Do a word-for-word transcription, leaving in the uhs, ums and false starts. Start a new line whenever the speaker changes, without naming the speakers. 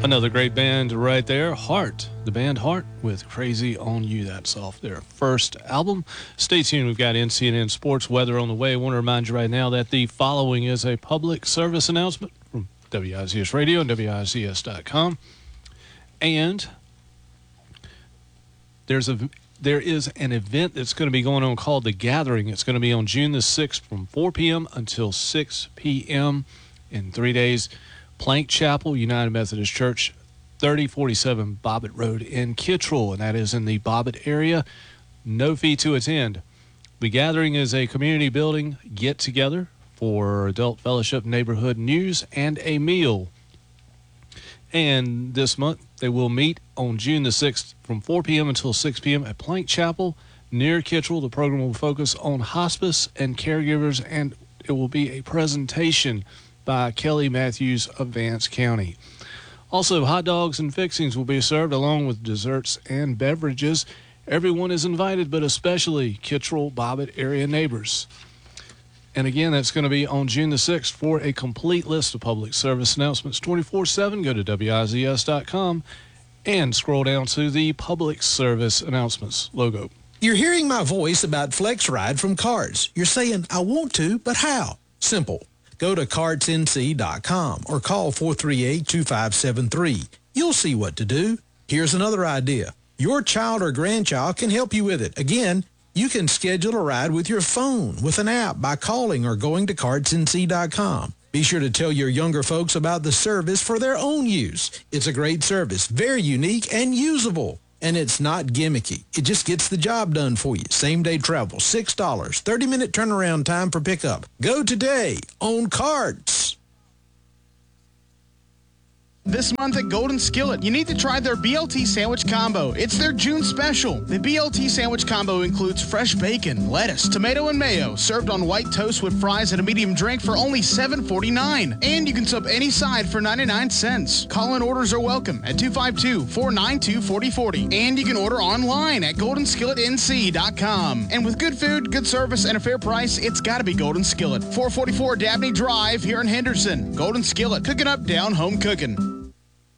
Another great band right there, Heart. The band Heart with Crazy on You. That's off their first album. Stay tuned. We've got N C N N Sports Weather on the way. I want to remind you right now that the following is a public service announcement from W I Z S Radio and W I Z S dot com. And there's a there is an event that's going to be going on called The Gathering. It's going to be on June the sixth from four p.m. until six p.m. in three days. Plank Chapel, United Methodist Church, thirty forty-seven Bobbitt Road in Kittrell, and that is in the Bobbitt area. No fee to attend. The Gathering is a community building get-together for adult fellowship, neighborhood news, and a meal. And this month, they will meet on June the sixth from four p.m. until six p.m. at Plank Chapel near Kittrell. The program will focus on hospice and caregivers, and it will be a presentation by Kelly Matthews of Vance County. Also, hot dogs and fixings will be served along with desserts and beverages. Everyone is invited, but especially Kittrell, Bobbitt area neighbors. And again, that's going to be on June the sixth. For a complete list of public service announcements twenty-four seven, go to W I Z S dot com and scroll down to the public service announcements logo.
You're hearing my voice about FlexRide from Carts. You're saying, I want to, but how? Simple. Go to carts N C dot com or call four three eight, two five seven three. You'll see what to do. Here's another idea. Your child or grandchild can help you with it. Again, you can schedule a ride with your phone with an app by calling or going to carts N C dot com. Be sure to tell your younger folks about the service for their own use. It's a great service, very unique and usable. And it's not gimmicky. It just gets the job done for you. Same-day travel, six dollars, thirty-minute turnaround time for pickup. Go today on Carts.
This month at Golden Skillet, you need to try their B L T sandwich combo. It's their June special. The B L T sandwich combo includes fresh bacon, lettuce, tomato, and mayo, served on white toast with fries and a medium drink for only seven forty-nine. And you can sub any side for ninety-nine cents. Call-in orders are welcome at two five two, four nine two, four zero four zero. And you can order online at golden skillet N C dot com. And with good food, good service, and a fair price, it's got to be Golden Skillet. four forty-four Dabney Drive here in Henderson. Golden Skillet, cooking up down home cooking.